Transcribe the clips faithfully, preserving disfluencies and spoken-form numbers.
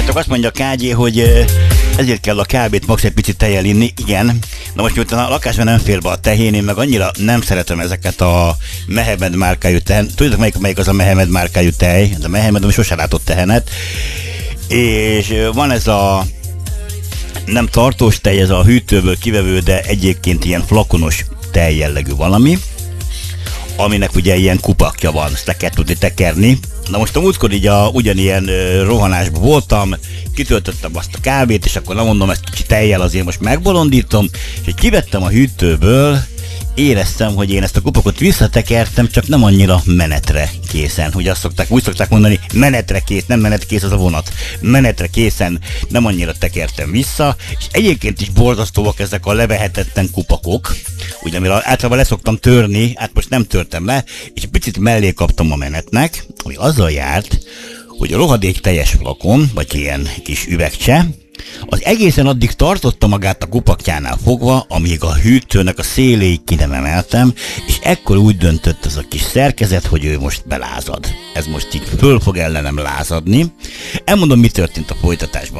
Sziasztok, azt mondja a ká gé, hogy ezért kell a kábét max egy picit tejjel inni. Igen. Na most miután a lakásban nem fér be a tehén, én meg annyira nem szeretem ezeket a Mehemed márkájú tej. Tudjátok melyik, melyik az a Mehemed márkájú tej? Ez a Mehemed, ami sosem látott tehenet. És van ez a nem tartós tej, ez a hűtőből kivevő, de egyébként ilyen flakonos tej jellegű valami, aminek ugye ilyen kupakja van, ezt le kell tudni tekerni. Na most a múltkor így a, ugyanilyen uh, rohanásban voltam, kitöltöttem azt a kábét, és akkor nem mondom, ezt kicsi tejjel azért most megbolondítom, és hogy kivettem a hűtőből, éreztem, hogy én ezt a kupakot visszatekertem, csak nem annyira menetre készen. Hogy azt szokták, úgy szokták mondani, menetre kész, nem menetkész az a vonat. Menetre készen nem annyira tekertem vissza, és egyébként is borzasztóak ezek a levehetetlen kupakok, ugye amire általában leszoktam törni, hát most nem törtem le, és picit mellé kaptam a menetnek, ami azzal járt, hogy a rohadék teljes flakon, vagy ilyen kis üvegcse, az egészen addig tartotta magát a kupakjánál fogva, amíg a hűtőnek a széléig ki nem emeltem, és ekkor úgy döntött ez a kis szerkezet, hogy ő most belázad. Ez most így föl fog ellenem lázadni. Elmondom, mi történt a folytatásban.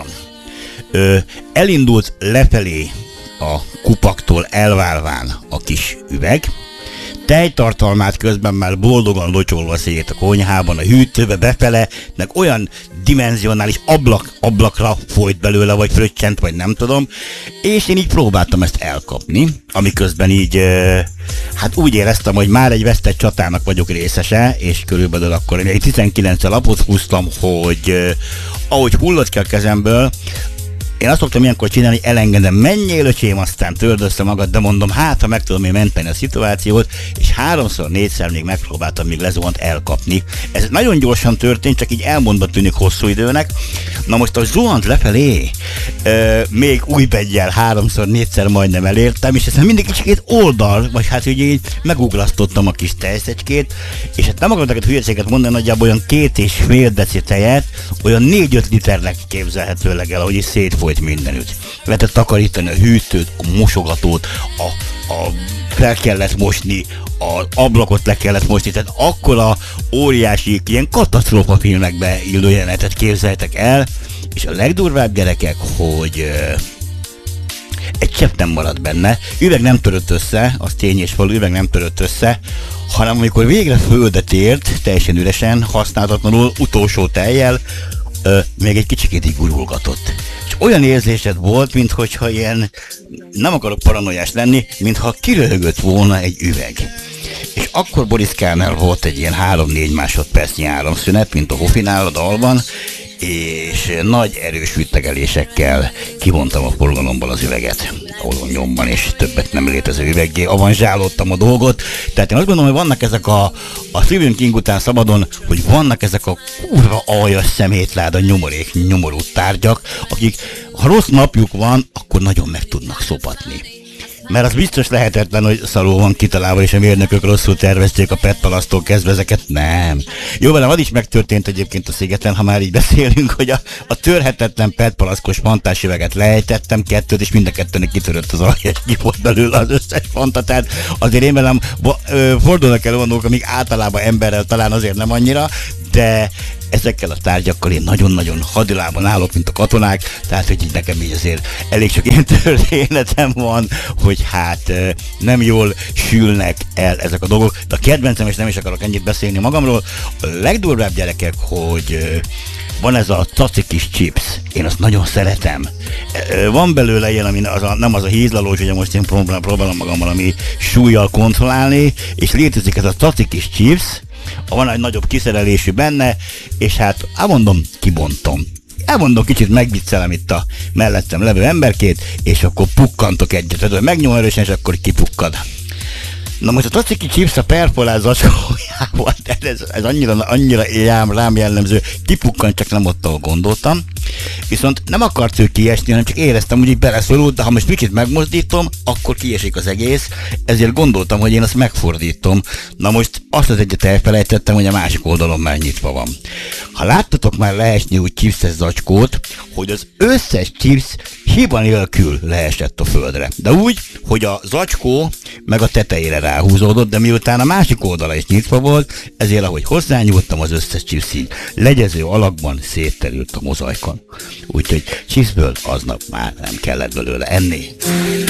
Ö, elindult lefelé a kupaktól elválván a kis üveg, tejtartalmát közben már boldogan locsolva szét a konyhában, a hűtőbe befele, meg olyan dimenzionális ablak, ablakra folyt belőle, vagy fröccsent, vagy nem tudom, és én így próbáltam ezt elkapni, amiközben így, hát úgy éreztem, hogy már egy vesztett csatának vagyok részese, és körülbelül akkor egy tizenkilenccel lapot húztam, hogy ahogy hullott ki a kezemből, én azt szoktam ilyenkor csinálni, hogy elengedem, menjél öcsém, aztán tördözte magad, de mondom, hát ha meg tudom én menteni a szituációt, és háromszor, négyszer még megpróbáltam még lezuhant elkapni. Ez nagyon gyorsan történt, csak így elmondva tűnik hosszú időnek. Na most a zuhant lefelé, euh, még új beggyel háromszor, négyszer majdnem elértem, és ezt mindig kicsit oldal, vagy hát ugye így meguglasztottam a kis tejszecskét, és hát nem akarok neked hülyeséget mondani, nagyjából olyan két és fél deci tejet, olyan négy-öt liternek képzelhetőleg el, ahogy is szétfolyt mindenütt. Lehetett takarítani a hűtőt, a mosogatót, a, a fel kellett mosni, az ablakot le kellett mosni, tehát akkora óriási, ilyen katasztrófa filmekbe illő jelenetet képzeltek el, és a legdurvább gyerekek, hogy uh, egy csepp nem maradt benne, üveg nem törött össze, az tény és való, üveg nem törött össze, hanem amikor végre földet ért, teljesen üresen, használhatatlanul, utolsó tejjel, uh, még egy kicsikét így gurulgatott. És olyan érzésed volt, minthogyha ilyen, nem akarok paranoiás lenni, mintha kiröhögött volna egy üveg. És akkor Boris Karnál volt egy ilyen három-négy másodpercnyi áramszünet, mint a Hofinál a dalban, és nagy erős üttegelésekkel kivontam a forgalomból az üveget, ahol nyomban, és többet nem létező üveggé avanzsálódtam a dolgot. Tehát én azt gondolom, hogy vannak ezek a, a Stephen King után szabadon, hogy vannak ezek a kurva aljas szemétláda nyomorék, nyomorú tárgyak, akik, ha rossz napjuk van, akkor nagyon meg tudnak szopatni. Mert az biztos lehetetlen, hogy szarul van kitalálva, és a mérnökök rosszul tervezték a petpalasztól kezdve ezeket. Nem. Jó, velem az is megtörtént egyébként a szigeten, ha már így beszélünk, hogy a, a törhetetlen petpalaszkos fantásüveget lejtettem, kettőt, és mind a kettőnek kitörött az alja, és ki volt belőle az összes fanta. Tehát azért én velem fordulnak el olyanok, amik általában emberrel talán azért nem annyira, de ezekkel a tárgyakkal én nagyon-nagyon hadilában állok, mint a katonák, tehát hogy így nekem így azért elég sok ilyen történetem van, hogy hát nem jól sülnek el ezek a dolgok, de a kedvencem, és nem is akarok ennyit beszélni magamról, a legdurvább gyerekek, hogy van ez a caci kis chips, én azt nagyon szeretem. Van belőle ilyen, ami az a, nem az a hízlalós, ugye most én próbálom, próbálom magam valami súlyjal kontrollálni, és létezik ez a caci kis chips, van egy nagyobb kiszerelésű benne, és hát elmondom, kibontom. Elmondom, kicsit megviccelem itt a mellettem levő emberkét, és akkor pukkantok egyet. Tehát megnyom erősen, és akkor kipukkad. Na most a taciki chips a perfolált zacskójával, ez, ez annyira, annyira rám, rám jellemző, kipukkant, csak nem ott, ahol gondoltam. Viszont nem akart ő kiesni, hanem csak éreztem, hogy így beleszorult, de ha most kicsit megmozdítom, akkor kiesik az egész, ezért gondoltam, hogy én azt megfordítom. Na most azt az egyet elfelejtettem, hogy a másik oldalon már nyitva van. Ha láttatok már leesni úgy chipses zacskót, hogy az összes chips hiba nélkül leesett a földre. De úgy, hogy a zacskó meg a tetejére ráhúzódott, de miután a másik oldala is nyitva volt, ezért ahogy hozzányúltam, az összes chips így legyező alakban szétterült a mozaikon. Úgyhogy chipsből aznap már nem kellett belőle enni.